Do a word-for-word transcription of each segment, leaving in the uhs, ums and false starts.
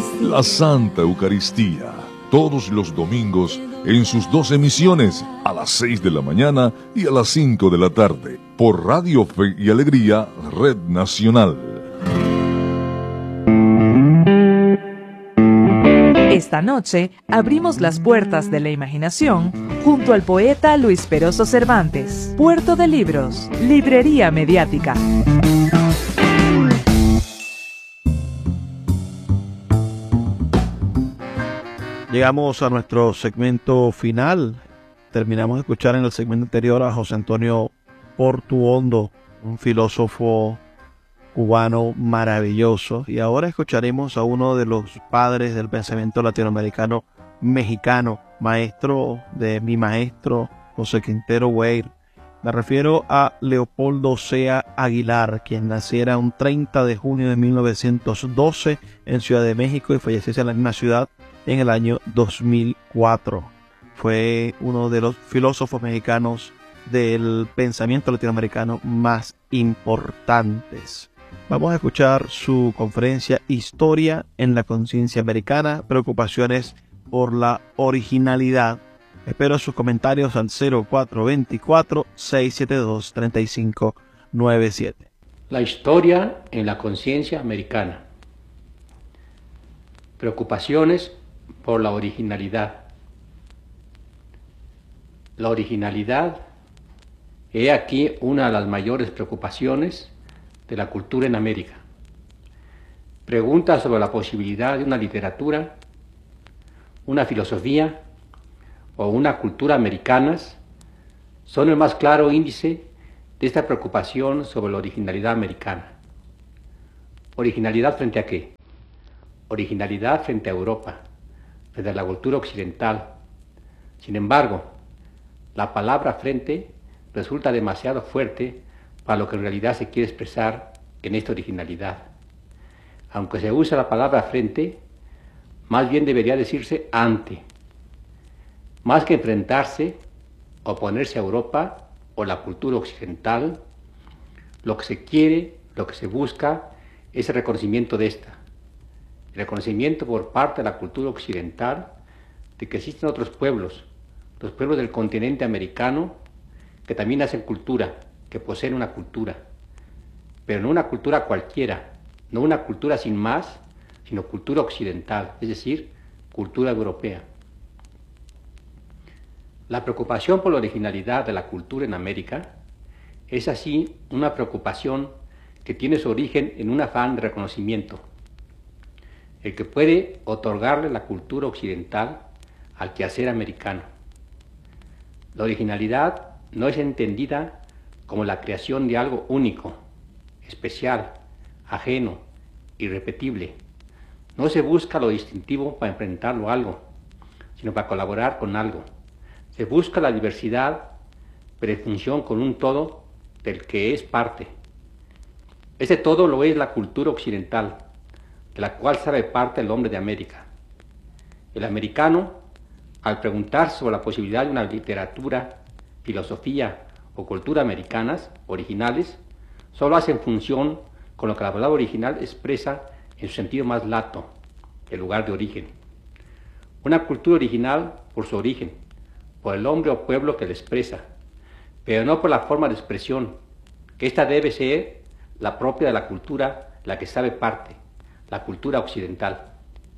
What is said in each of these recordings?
La Santa Eucaristía, todos los domingos en sus dos emisiones, a las seis de la mañana y a las cinco de la tarde, por Radio Fe y Alegría, Red Nacional. Esta noche abrimos las puertas de la imaginación junto al poeta Luis Peroso Cervantes. Puerto de Libros, Librería Mediática. Llegamos a nuestro segmento final. Terminamos de escuchar en el segmento anterior a José Antonio Portuondo, un filósofo cubano maravilloso. Y ahora escucharemos a uno de los padres del pensamiento latinoamericano mexicano, maestro de mi maestro José Quintero Weir. Me refiero a Leopoldo Sea Aguilar, quien naciera un treinta de junio de mil novecientos doce en Ciudad de México y falleciese en la misma ciudad en el año dos mil cuatro. Fue uno de los filósofos mexicanos del pensamiento latinoamericano más importantes. Vamos a escuchar su conferencia Historia en la conciencia americana, preocupaciones por la originalidad. Espero sus comentarios al cero cuatro dos cuatro, seis siete dos, tres cinco nueve siete. La historia en la conciencia americana. Preocupaciones por la originalidad. La originalidad es aquí una de las mayores preocupaciones de la cultura en América. Preguntas sobre la posibilidad de una literatura, una filosofía o una cultura americanas son el más claro índice de esta preocupación sobre la originalidad americana. ¿Originalidad frente a qué? Originalidad frente a Europa, frente a la cultura occidental. Sin embargo, la palabra frente resulta demasiado fuerte para lo que en realidad se quiere expresar en esta originalidad. Aunque se usa la palabra frente, más bien debería decirse ante. Más que enfrentarse, oponerse a Europa o la cultura occidental, lo que se quiere, lo que se busca, es el reconocimiento de esta. El reconocimiento por parte de la cultura occidental de que existen otros pueblos, los pueblos del continente americano, que también hacen cultura, que poseen una cultura, pero no una cultura cualquiera, no una cultura sin más, sino cultura occidental, es decir, cultura europea. La preocupación por la originalidad de la cultura en América es así una preocupación que tiene su origen en un afán de reconocimiento, el que puede otorgarle la cultura occidental al quehacer americano. La originalidad no es entendida como la creación de algo único, especial, ajeno, irrepetible. No se busca lo distintivo para enfrentarlo a algo, sino para colaborar con algo. Se busca la diversidad, pero en función con un todo del que es parte. Ese todo lo es la cultura occidental, de la cual sabe parte el hombre de América. El americano, al preguntar sobre la posibilidad de una literatura, filosofía o cultura americanas, originales, solo hace en función con lo que la palabra original expresa en su sentido más lato, el lugar de origen. Una cultura original por su origen, por el hombre o pueblo que la expresa, pero no por la forma de expresión, que ésta debe ser la propia de la cultura, la que sabe parte, la cultura occidental.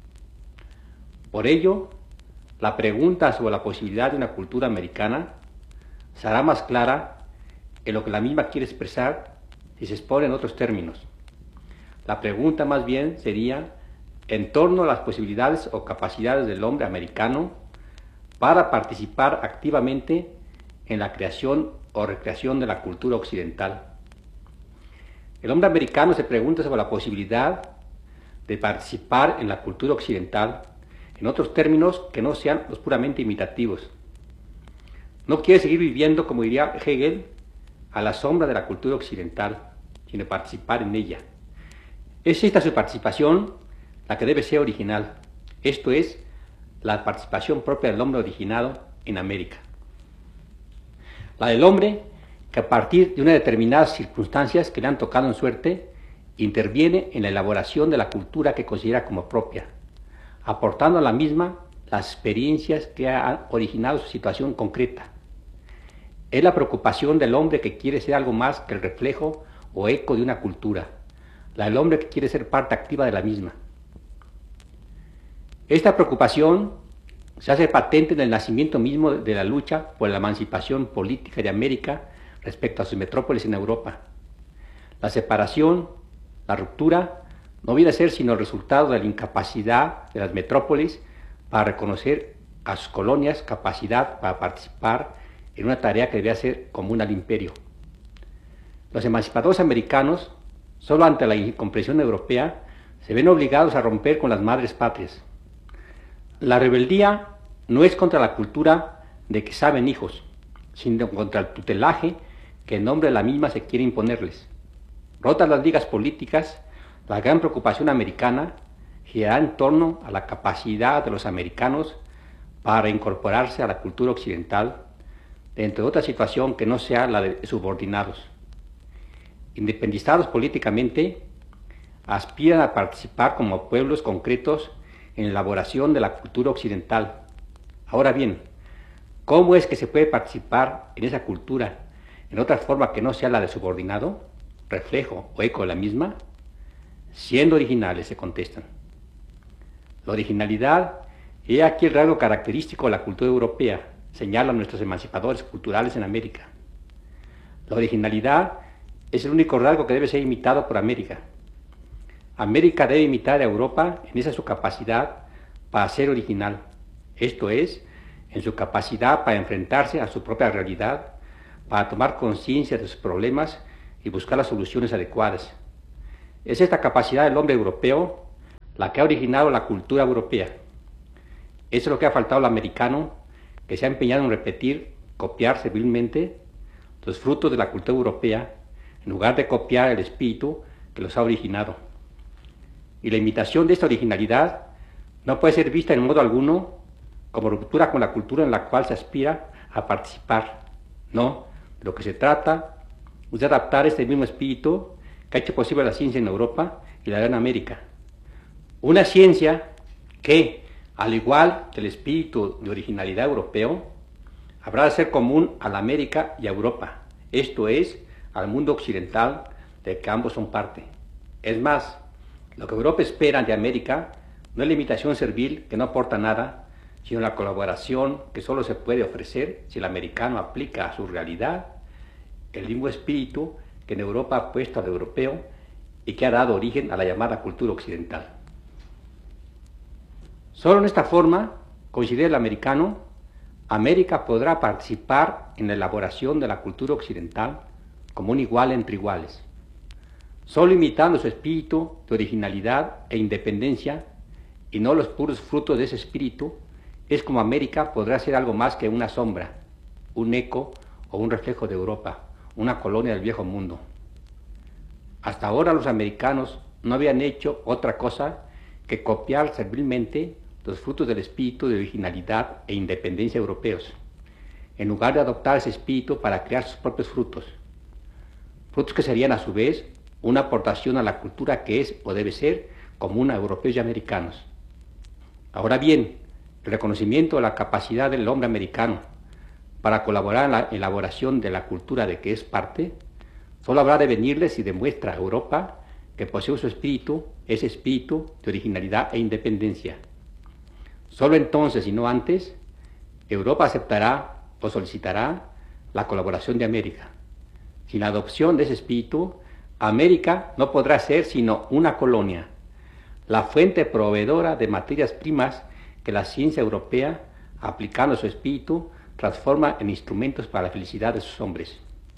Por ello, la pregunta sobre la posibilidad de una cultura americana será más clara en lo que la misma quiere expresar si se expone en otros términos. La pregunta más bien sería en torno a las posibilidades o capacidades del hombre americano para participar activamente en la creación o recreación de la cultura occidental. El hombre americano se pregunta sobre la posibilidad de participar en la cultura occidental en otros términos que no sean los puramente imitativos. No quiere seguir viviendo, como diría Hegel, a la sombra de la cultura occidental, sino participar en ella. Es esta su participación la que debe ser original, esto es, la participación propia del hombre originado en América. La del hombre que a partir de unas determinadas circunstancias que le han tocado en suerte, interviene en la elaboración de la cultura que considera como propia, aportando a la misma las experiencias que han originado su situación concreta. Es la preocupación del hombre que quiere ser algo más que el reflejo o eco de una cultura, la del hombre que quiere ser parte activa de la misma. Esta preocupación se hace patente en el nacimiento mismo de la lucha por la emancipación política de América respecto a sus metrópolis en Europa. La separación, la ruptura, no viene a ser sino el resultado de la incapacidad de las metrópolis para reconocer a sus colonias capacidad para participar en una tarea que debía ser común al imperio. Los emancipadores americanos, solo ante la incomprensión europea, se ven obligados a romper con las madres patrias. La rebeldía no es contra la cultura de que saben hijos, sino contra el tutelaje que en nombre de la misma se quiere imponerles. Rotas las ligas políticas, la gran preocupación americana girará en torno a la capacidad de los americanos para incorporarse a la cultura occidental, dentro de otra situación que no sea la de subordinados. Independizados políticamente, aspiran a participar como pueblos concretos en la elaboración de la cultura occidental. Ahora bien, ¿cómo es que se puede participar en esa cultura en otra forma que no sea la de subordinado, reflejo o eco de la misma? Siendo originales, se contestan. La originalidad es aquí el rasgo característico de la cultura europea, señalan nuestros emancipadores culturales en América. La originalidad es el único rasgo que debe ser imitado por América. América debe imitar a Europa en esa su capacidad para ser original, esto es, en su capacidad para enfrentarse a su propia realidad, para tomar conciencia de sus problemas y buscar las soluciones adecuadas. Es esta capacidad del hombre europeo la que ha originado la cultura europea. Eso es lo que ha faltado al americano, que se ha empeñado en repetir, copiar servilmente los frutos de la cultura europea, en lugar de copiar el espíritu que los ha originado. Y la imitación de esta originalidad no puede ser vista en modo alguno como ruptura con la cultura en la cual se aspira a participar. No, de lo que se trata es de adaptar este mismo espíritu que ha hecho posible la ciencia en Europa y la en América. Una ciencia que, al igual que el espíritu de originalidad europeo, habrá de ser común a la América y a Europa, esto es, al mundo occidental de que ambos son parte. Es más, lo que Europa espera de América no es la imitación servil que no aporta nada, sino la colaboración que solo se puede ofrecer si el americano aplica a su realidad el mismo espíritu que en Europa ha puesto al europeo y que ha dado origen a la llamada cultura occidental. Solo en esta forma, considera el americano, América podrá participar en la elaboración de la cultura occidental como un igual entre iguales. Solo imitando su espíritu de originalidad e independencia y no los puros frutos de ese espíritu, es como América podrá ser algo más que una sombra, un eco o un reflejo de Europa, una colonia del viejo mundo. Hasta ahora los americanos no habían hecho otra cosa que copiar servilmente los frutos del espíritu de originalidad e independencia europeos, en lugar de adoptar ese espíritu para crear sus propios frutos. Frutos que serían a su vez una aportación a la cultura que es o debe ser común a europeos y americanos. Ahora bien, el reconocimiento de la capacidad del hombre americano para colaborar en la elaboración de la cultura de que es parte, solo habrá de venirle si demuestra a Europa que posee su espíritu, ese espíritu de originalidad e independencia. Solo entonces y no antes, Europa aceptará o solicitará la colaboración de América. Sin la adopción de ese espíritu, América no podrá ser sino una colonia, la fuente proveedora de materias primas que la ciencia europea, aplicando su espíritu, transforma en instrumentos para la felicidad de sus hombres.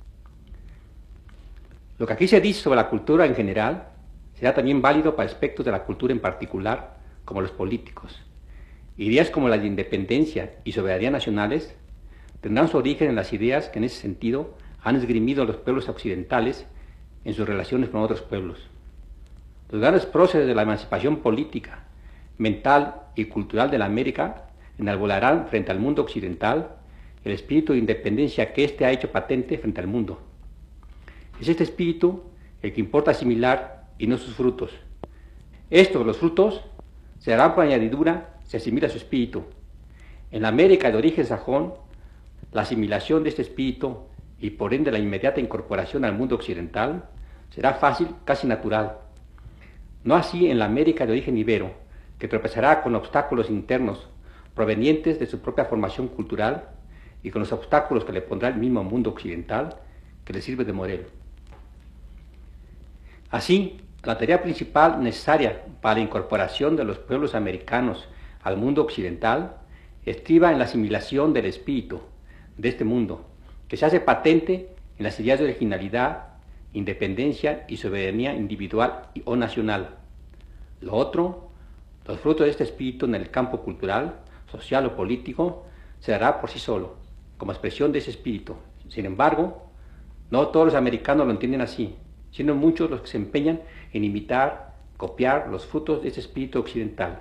Lo que aquí se dice sobre la cultura en general será también válido para aspectos de la cultura en particular, como los políticos. Ideas como la de independencia y soberanía nacionales tendrán su origen en las ideas que en ese sentido han esgrimido los pueblos occidentales en sus relaciones con otros pueblos. Los grandes próceres de la emancipación política, mental y cultural de la América enarbolarán frente al mundo occidental el espíritu de independencia que éste ha hecho patente frente al mundo. Es este espíritu el que importa asimilar y no sus frutos. Estos, los frutos, se hará por añadidura, se asimila su espíritu. En la América de origen sajón, la asimilación de este espíritu y por ende la inmediata incorporación al mundo occidental será fácil, casi natural. No así en la América de origen ibero, que tropezará con obstáculos internos provenientes de su propia formación cultural y con los obstáculos que le pondrá el mismo mundo occidental que le sirve de modelo. Así, la tarea principal necesaria para la incorporación de los pueblos americanos al mundo occidental estriba en la asimilación del espíritu de este mundo, que se hace patente en las ideas de originalidad, independencia y soberanía individual o nacional. Lo otro, los frutos de este espíritu en el campo cultural, social o político, se dará por sí solo, como expresión de ese espíritu. Sin embargo, no todos los americanos lo entienden así, siendo muchos los que se empeñan en imitar, copiar los frutos de ese espíritu occidental.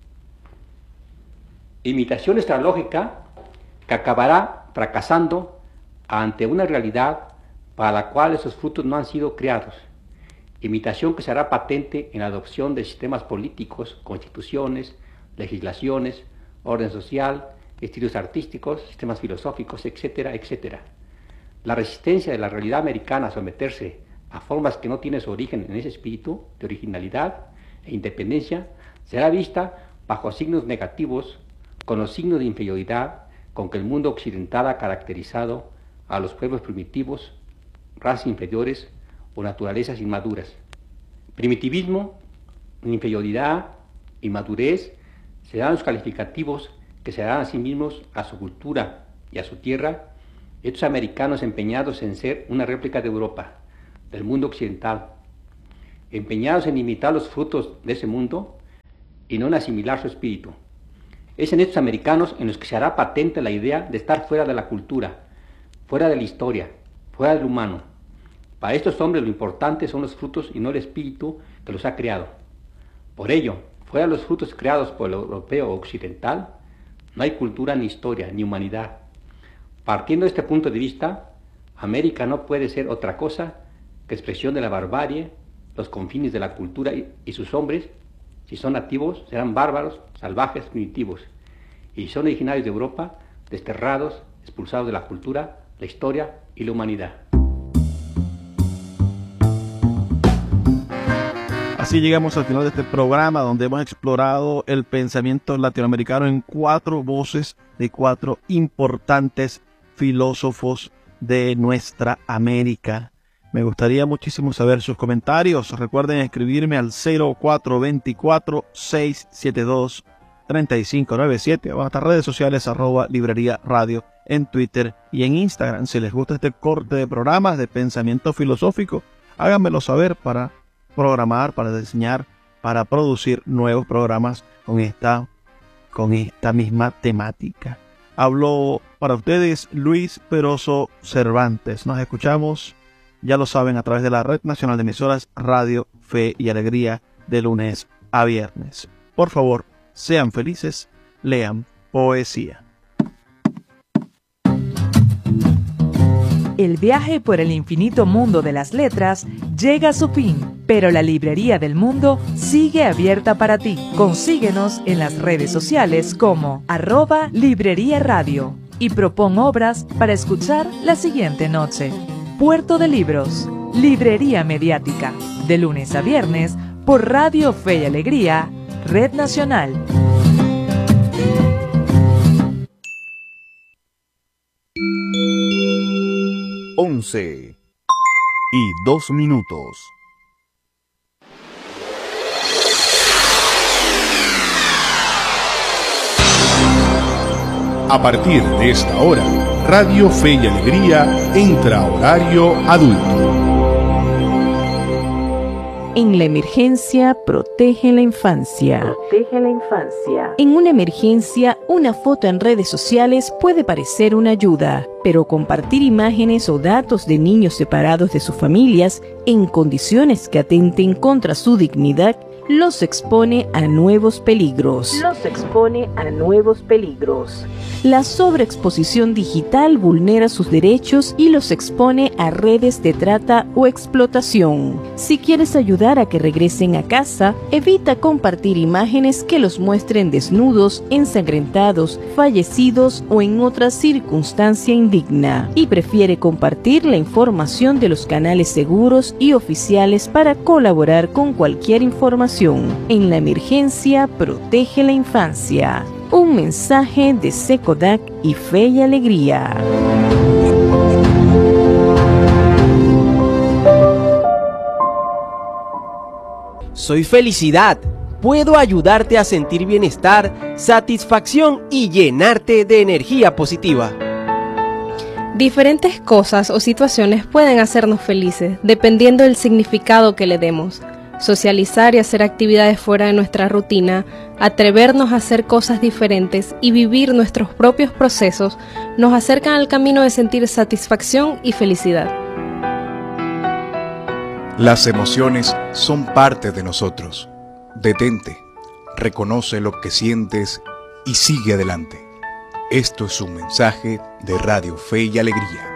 Imitación estralógica que acabará fracasando ante una realidad para la cual esos frutos no han sido creados. Imitación que será patente en la adopción de sistemas políticos, constituciones, legislaciones, orden social, estilos artísticos, sistemas filosóficos, etcétera, etcétera. La resistencia de la realidad americana a someterse a formas que no tienen su origen en ese espíritu de originalidad e independencia será vista bajo signos negativos, con los signos de inferioridad con que el mundo occidental ha caracterizado a los pueblos primitivos, razas inferiores o naturalezas inmaduras. Primitivismo, inferioridad, inmadurez serán los calificativos que se darán a sí mismos a su cultura y a su tierra, estos americanos empeñados en ser una réplica de Europa, del mundo occidental, empeñados en imitar los frutos de ese mundo y no en asimilar su espíritu. Es en estos americanos en los que se hará patente la idea de estar fuera de la cultura, fuera de la historia, fuera del humano. Para estos hombres lo importante son los frutos y no el espíritu que los ha creado. Por ello, fuera de los frutos creados por el europeo occidental, no hay cultura ni historia ni humanidad. Partiendo de este punto de vista, América no puede ser otra cosa que expresión de la barbarie, los confines de la cultura y, y sus hombres, si son nativos, serán bárbaros, salvajes, primitivos, y si son originarios de Europa, desterrados, expulsados de la cultura, la historia y la humanidad. Así llegamos al final de este programa donde hemos explorado el pensamiento latinoamericano en cuatro voces de cuatro importantes filósofos de nuestra América. Me gustaría muchísimo saber sus comentarios. Recuerden escribirme al cero cuatro dos cuatro, seis siete dos, tres cinco nueve siete o a nuestras redes sociales arroba librería radio en Twitter y en Instagram. Si les gusta este corte de programas de pensamiento filosófico, háganmelo saber para programar, para diseñar, para producir nuevos programas con esta, con esta misma temática. Hablo para ustedes Luis Peroso Cervantes. Nos escuchamos, ya lo saben, a través de la Red Nacional de Emisoras Radio Fe y Alegría de lunes a viernes. Por favor, sean felices, lean poesía. El viaje por el infinito mundo de las letras llega a su fin, pero la Librería del Mundo sigue abierta para ti. Consíguenos en las redes sociales como arroba Librería Radio y propon obras para escuchar la siguiente noche. Puerto de Libros, Librería Mediática, de lunes a viernes por Radio Fe y Alegría, Red Nacional. Once y dos minutos. A partir de esta hora, Radio Fe y Alegría entra a horario adulto. En la emergencia, protege la infancia. Protege la infancia. En una emergencia, una foto en redes sociales puede parecer una ayuda, pero compartir imágenes o datos de niños separados de sus familias en condiciones que atenten contra su dignidad los expone a nuevos peligros. Los expone a nuevos peligros. La sobreexposición digital vulnera sus derechos y los expone a redes de trata o explotación. Si quieres ayudar a que regresen a casa, evita compartir imágenes que los muestren desnudos, ensangrentados, fallecidos o en otra circunstancia indigna. Y prefiere compartir la información de los canales seguros y oficiales para colaborar con cualquier información. En la emergencia, protege la infancia. Un mensaje de SECODAC y Fe y Alegría. Soy felicidad. Puedo ayudarte a sentir bienestar, satisfacción y llenarte de energía positiva. Diferentes cosas o situaciones pueden hacernos felices, dependiendo del significado que le demos. Socializar y hacer actividades fuera de nuestra rutina, atrevernos a hacer cosas diferentes y vivir nuestros propios procesos nos acercan al camino de sentir satisfacción y felicidad. Las emociones son parte de nosotros. Detente, reconoce lo que sientes y sigue adelante. Esto es un mensaje de Radio Fe y Alegría.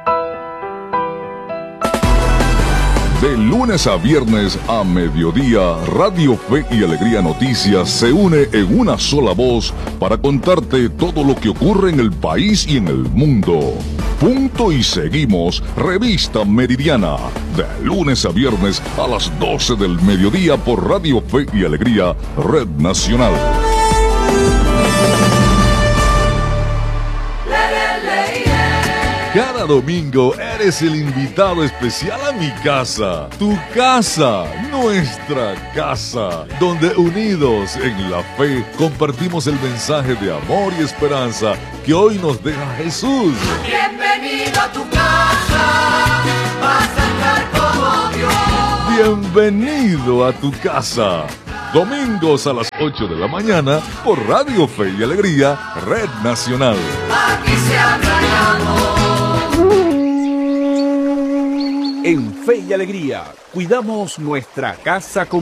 De lunes a viernes a mediodía, Radio Fe y Alegría Noticias se une en una sola voz para contarte todo lo que ocurre en el país y en el mundo. Punto y seguimos, Revista Meridiana, de lunes a viernes a las doce del mediodía por Radio Fe y Alegría, Red Nacional. Cada domingo eres el invitado especial a mi casa, tu casa, nuestra casa, donde unidos en la fe compartimos el mensaje de amor y esperanza que hoy nos deja Jesús. Bienvenido a tu casa, vas a estar como Dios. Bienvenido a tu casa. Domingos a las ocho de la mañana por Radio Fe y Alegría, Red Nacional. Aquí se habla de amor. En Fe y Alegría, cuidamos nuestra casa con